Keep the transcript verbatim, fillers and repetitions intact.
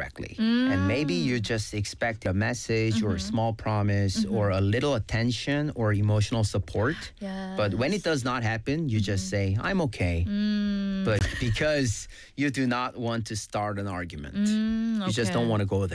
directly. And maybe you just expect a message or a small promise or a little attention or emotional support. Yes. But when it does not happen, you just say, I'm okay. But because you do not want to start an argument, Mm, you just okay. don't want to go there.